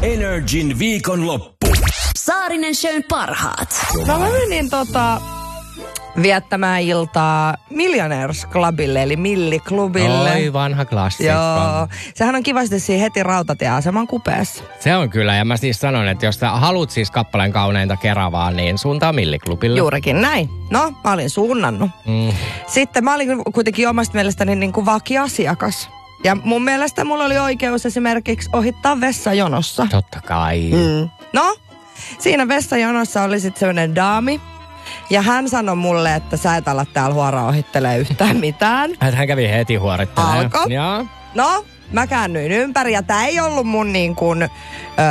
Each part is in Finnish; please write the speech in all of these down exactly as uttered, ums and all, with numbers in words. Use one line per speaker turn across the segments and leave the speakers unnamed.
Energin viikonloppu.
Saarinen Shown parhaat.
No mä menin tota viettämään iltaa Millionaires Clubille, eli Milliklubille.
Oi, vanha klassikko.
Joo. Sehän on kivasti siinä heti rautatieaseman kupeessa.
Se on kyllä, ja mä siis sanon, että jos sä haluat siis kappaleen kauneinta Keravaa, niin suuntaa Milliklubille.
Juurikin näin. No, mä olin suunnannut. Mm. Sitten mä olin kuitenkin omasta mielestäni niin kuin vakiasiakas. Ja mun mielestä mulla oli oikeus esimerkiksi ohittaa vessajonossa.
Totta kai.
Mm. No, siinä vessajonossa oli sitten sellainen daami. Ja hän sanoi mulle, että sä et ala täällä huora ohittelee yhtään mitään.
Hän kävi heti huorittelemaan.
Alko.
Joo.
No, mä käännyin ympäri ja tää ei ollut mun niin kuin öö,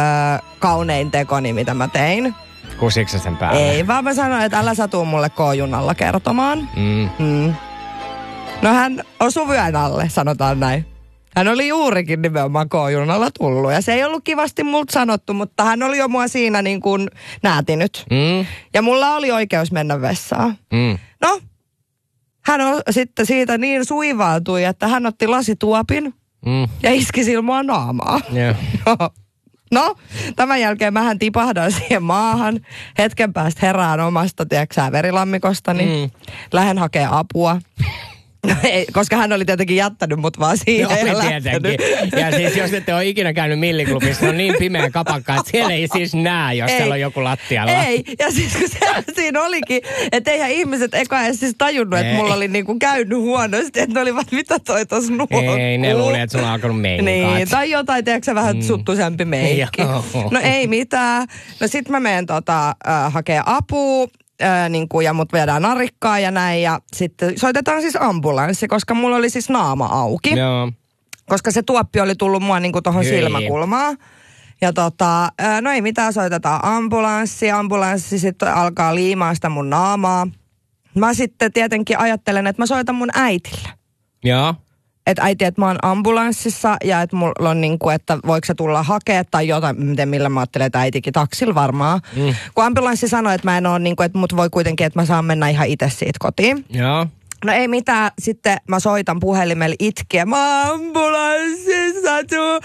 kaunein tekoni, mitä mä tein.
Kusitko sä sen päälle?
Ei, vaan mä sanoin, että älä sä tuu mulle K-junalla kertomaan.
Mm.
Mm. No hän osui vyön alle, sanotaan näin. Hän oli juurikin nimenomaan K-junalla tullut. Ja se ei ollut kivasti multa sanottu, mutta hän oli jo mua siinä niin kuin näätinyt.
Mm.
Ja mulla oli oikeus mennä vessaan.
Mm.
No, hän on sitten siitä niin suivaantui, että hän otti lasituopin
mm.
ja iski sillä mua naamaa.
Yeah.
No, no, tämän jälkeen mähän tipahdan siihen maahan. Hetken päästä herään omasta, tiedätkö verilammikostani. Mm. Lähden hakemaan apua. No ei, koska hän oli tietenkin jättänyt mut vaan siihen.
Oli tietenkin. Ja siis jos ette ole ikinä käynyt Milliklubissa, se on niin pimeä kapakka, että siellä ei siis näe, jos ei. Siellä on joku lattialla.
Ei, ja siis kun se, siinä olikin, että eihän ihmiset eka edes siis tajunnut, että mulla oli niinku käynyt huonosti, että ne olivat, mitä toi tossa nuokkuu.
Ei, ne luuli, että sulla on alkanut meinikaat.
Niin, tai jotain, tiedätkö vähän mm. suttuisempi meikki. No ei mitään. No sit mä menen tota, äh, hakee apua. Öö, niin kuin, ja mut viedään narikkaa ja näin. Ja sitten soitetaan siis ambulanssi, koska mulla oli siis naama auki.
Joo.
Koska se tuoppi oli tullut mua niin kuin tohon Hyi. silmäkulmaan. Ja tota, öö, no ei mitään, soitetaan ambulanssi. Ambulanssi sitten alkaa liimaa sitä mun naamaa. Mä sitten tietenkin ajattelen, että mä soitan mun äitille.
Joo.
Että äiti, että mä oon ambulanssissa ja että mulla on niin kuin, että voiko se tulla hakea tai jotain, miten millä mä ajattelen, että äitikin taksilla varmaan. Mm. Kun ambulanssi sanoi, että mä en ole niin kuin, että mut voi kuitenkin, että mä saan mennä ihan itse siitä kotiin.
Joo.
No ei mitään, sitten mä soitan puhelimelle itkeä. Mä ambulanssissa tuu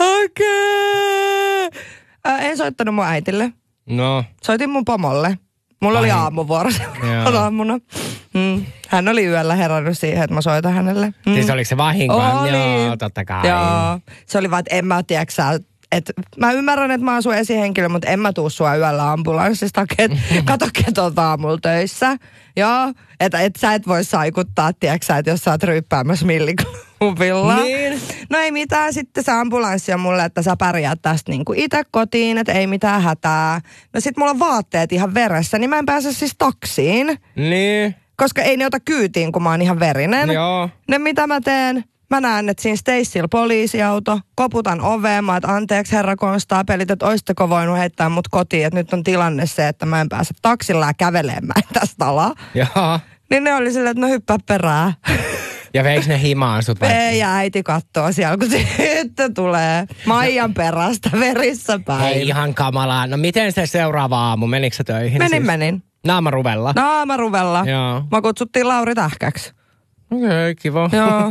hakee. Ää, en soittanut mun äitille.
No.
Soitin mun pomolle. Mulla Ai. oli aamuvuoro aamuna. Mm. Hän oli yöllä herännyt siihen, että mä soitan hänelle. Mm.
Siis oliko se vahinko?
Oli.
Joo, totta kai.
Joo. Se oli vaan, että en mä tiedäksä, että mä ymmärrän, että mä oon sun esihenkilö, mutta en mä tuu sua yöllä ambulanssista. Kato, ketolta aamulla töissä. Joo. Että et sä et voi saikuttaa, tiedäksä, että jos sä oot ryyppäämässä Milliklubilla.
Niin.
No ei mitään, sitten se ambulanssi on mulle, että sä pärjäät tästä niinku itse kotiin, että ei mitään hätää. No sit mulla on vaatteet ihan veressä, niin mä en pääse siis taksiin.
Niin.
Koska ei ne ota kyytiin, kun mä oon ihan verinen.
Joo.
Ne mitä mä teen? Mä näen, että siinä Stacylla poliisiauto, koputan oveen, mä et anteeksi herra konstaapelit, että oisitteko voinut heittää mut kotiin, että nyt on tilanne se, että mä en pääse taksilla ja kävelemään tästä alaa.
Joo.
Niin ne oli silleen, että no hyppää perään.
Ja veikö ne himaan sut vai?
Ei, ja äiti kattoo siellä, kun sitten tulee Maijan perästä verissä päin.
Ei ihan kamalaa. No miten se seuraava aamu? Menikö sä töihin?
Menin,
siis?
menin.
Naamaruvella?
Naamaruvella.
Joo.
Mä kutsuttiin Lauri Tähkäksi.
Okei, okay, kiva.
Joo.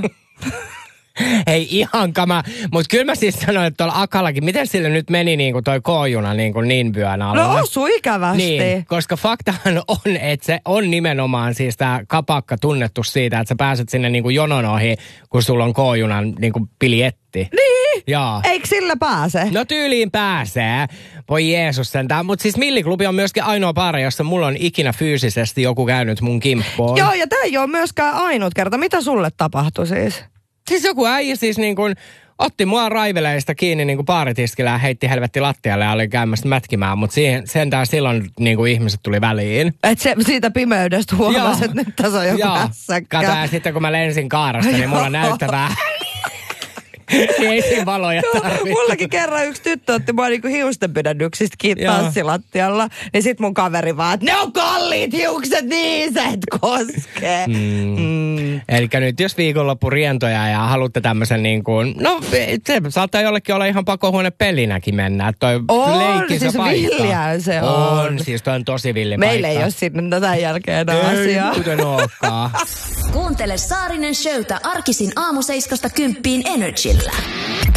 Ei ihan kama, mutta kyllä mä siis sanoin, että tuolla Akallakin, miten sille nyt meni niin kuin toi K-juna niin, kuin niin vyön alla?
No osui ikävästi.
Niin, koska faktahan on, että se on nimenomaan siis tää kapakka tunnettu siitä, että sä pääset sinne niin kuin jonon ohi, kun sulla on K-junan niin kuin biljetti.
Niin?
Joo.
Eikö sillä pääse?
No tyyliin pääsee. Voi Jeesus sentään. Mutta siis Milliklubi on myöskin ainoa baari, jossa mulla on ikinä fyysisesti joku käynyt mun kimppoon.
Joo, ja tää ei ole myöskään ainut kerta. Mitä sulle tapahtui siis?
Siis joku äijä siis niin kuin otti mua raiveleista kiinni niin kuin baaritiskillä ja heitti helvetti lattialle ja oli käymässä mätkimään. Mutta sentään silloin niin kuin ihmiset tuli väliin.
Et se siitä pimeydestä huomasi, että nyt tässä on joku hässäkkä.
Kato, ja sitten kun mä lensin kaarasta, niin mulla näyttävää. Ei siinä valoja tarvitse.
Mullakin kerran yksi tyttö otti mua niinku hiustenpidännyksistä kiinni tanssilattialla. Niin sit mun kaveri vaan, että ne on kalliit hiukset, niin sä et koske. Mm.
Mm. Elikkä nyt jos viikonloppu rientoja ja haluatte tämmöisen niin kuin, no se saattaa jollekin olla ihan pakohuonepelinäkin mennä. Että toi
on, siis villiä se on.
On, siis toi on tosi villi
meillä
paikka.
Ei ole sinne tämän jälkeen asiaa.
Ei, kuten olekaan.
Kuuntele Saarinen Showta arkisin aamu seiskasta kymppiin Energillä.